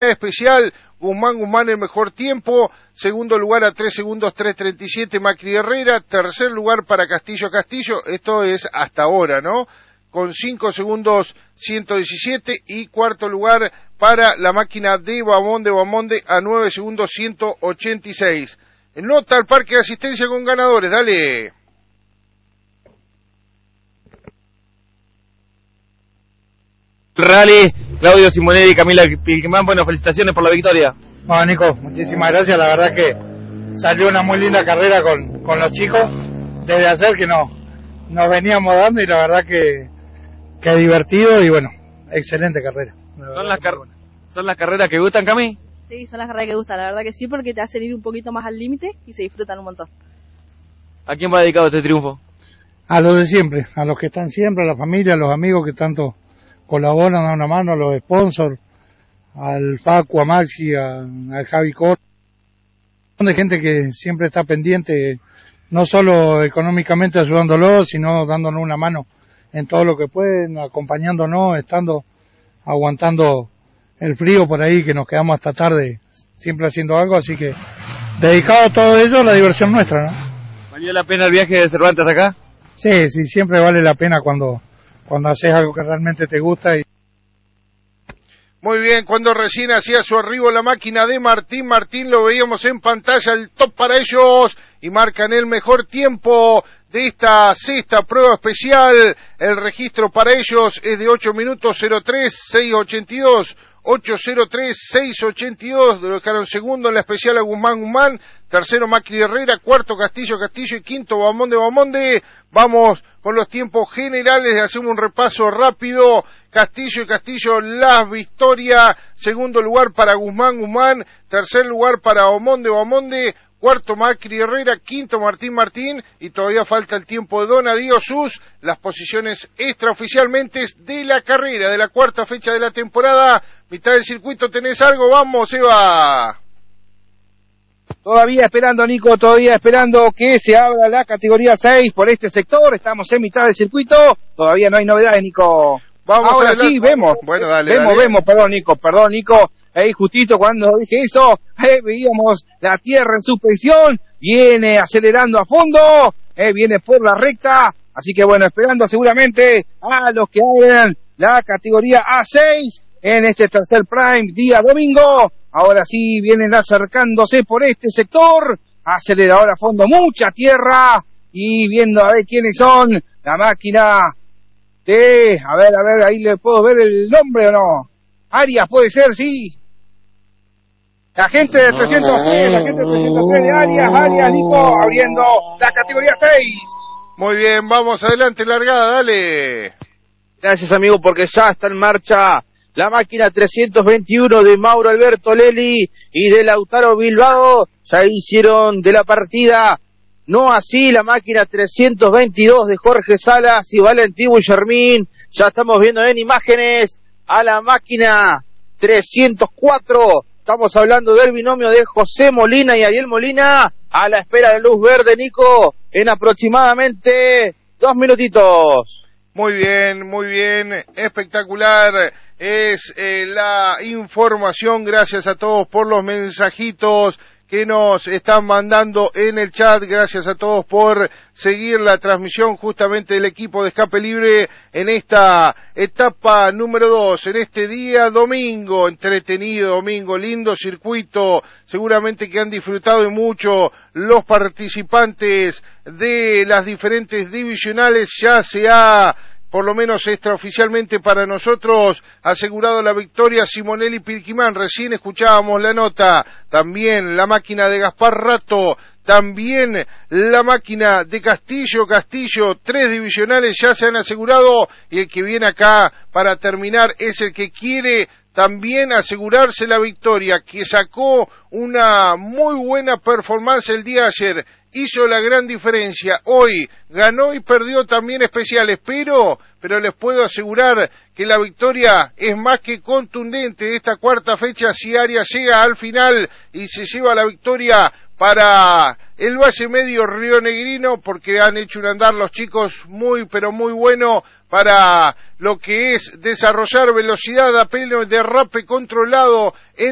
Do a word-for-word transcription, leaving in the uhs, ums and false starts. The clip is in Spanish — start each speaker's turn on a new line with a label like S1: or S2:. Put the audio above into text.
S1: especial, Guzmán Guzmán el mejor tiempo, segundo lugar a tres segundos tres treinta y siete Macri Herrera, tercer lugar para Castillo Castillo, esto es hasta ahora, ¿no? Con cinco segundos ciento diecisiete, y cuarto lugar para la máquina de Bamonde Bamonde a nueve segundos ciento ochenta y seis. Nota al parque de asistencia con ganadores, dale.
S2: Rally, Claudio Simonelli y Camila Pilquimán, bueno, felicitaciones por la victoria.
S3: Bueno, Nico, muchísimas gracias, la verdad que salió una muy linda carrera con, con los chicos, desde ayer que no, nos veníamos dando y la verdad que, que divertido y bueno, excelente carrera.
S2: ¿Son las, car bueno. ¿Son las carreras que gustan, Cami?
S4: Sí, son las carreras que gustan, la verdad que sí, porque te hacen ir un poquito más al límite y se disfrutan un montón.
S2: ¿A quién va dedicado este triunfo?
S3: A los de siempre, a los que están siempre, a la familia, a los amigos que tanto colaboran, dan una mano, a los sponsors, al Facu, a Maxi, a, al Javi Cor, de gente que siempre está pendiente, no solo económicamente ayudándolos, sino dándonos una mano en todo lo que pueden, acompañándonos, estando, aguantando el frío por ahí, que nos quedamos hasta tarde siempre haciendo algo, así que dedicado a todo ello, la diversión nuestra, ¿no?
S2: ¿Valió la pena el viaje de Cervantes acá?
S3: Sí, sí, siempre vale la pena cuando, cuando haces algo que realmente te gusta. Y...
S1: Muy bien, cuando recién hacía su arribo la máquina de Martín, Martín lo veíamos en pantalla, el top para ellos, y marcan el mejor tiempo de esta sexta prueba especial. El registro para ellos es de ocho minutos cero tres seis ochenta y dos, ocho cero tres seis ochenta y dos, lo dejaron segundo en la especial a Guzmán Guzmán, tercero Macri Herrera, cuarto Castillo Castillo y quinto Bamonde Bamonde. Vamos con los tiempos generales, hacemos un repaso rápido. Castillo y Castillo, las victorias, segundo lugar para Guzmán Guzmán, tercer lugar para Bamonde Bamonde, cuarto Macri Herrera, quinto Martín Martín, y todavía falta el tiempo de Donadío Sus, las posiciones extraoficialmente de la carrera, de la cuarta fecha de la temporada. Mitad del circuito, ¿tenés algo? Vamos, Eva.
S5: Todavía esperando, Nico, todavía esperando que se abra la categoría seis por este sector. Estamos en mitad del circuito, todavía no hay novedades, Nico.
S1: Vamos
S5: Ahora
S1: adelante.
S5: Sí, vemos.
S1: Bueno, dale,
S5: vemos,
S1: dale.
S5: vemos, perdón, Nico, perdón, Nico. Ahí justito cuando dije eso, eh, veíamos la tierra en suspensión, viene acelerando a fondo, eh, viene por la recta, así que bueno, esperando seguramente a los que abren la categoría A seis en este tercer prime día domingo. Ahora sí vienen acercándose por este sector, acelerador a fondo, mucha tierra, y viendo a ver quiénes son, la máquina de, a ver, a ver, ahí le puedo ver el nombre o no, Arias puede ser, sí, la gente de trescientos tres, la gente de trescientos tres de Arias, Arias, Nico, abriendo la categoría seis.
S1: Muy bien, vamos adelante, largada, dale.
S5: Gracias, amigo, porque ya está en marcha la máquina trescientos veintiuno de Mauro Alberto Leli y de Lautaro Bilbao. Ya hicieron de la partida, no así la máquina trescientos veintidós de Jorge Salas y Valentín Guillermín. Ya estamos viendo en imágenes a la máquina trescientos cuatro. Estamos hablando del binomio de José Molina y Ariel Molina, a la espera de luz verde, Nico, en aproximadamente dos minutitos.
S1: Muy bien, muy bien, espectacular es eh, la información. Gracias a todos por los mensajitos que nos están mandando en el chat. Gracias a todos por seguir la transmisión justamente del equipo de Escape Libre en esta etapa número dos, en este día domingo, entretenido domingo, lindo circuito, seguramente que han disfrutado y mucho los participantes de las diferentes divisionales. Ya se ha, por lo menos extraoficialmente para nosotros, asegurado la victoria Simonelli Pilquimán. Recién escuchábamos la nota, también la máquina de Gaspar Rato, también la máquina de Castillo Castillo, tres divisionales ya se han asegurado, y el que viene acá para terminar es el que quiere también asegurarse la victoria, que sacó una muy buena performance el día de ayer, hizo la gran diferencia, hoy ganó y perdió también especiales, pero, pero les puedo asegurar que la victoria es más que contundente de esta cuarta fecha si Arias llega al final y se lleva la victoria para el Valle Medio rionegrino, porque han hecho un andar los chicos muy, pero muy bueno para lo que es desarrollar velocidad a pelo de derrape controlado en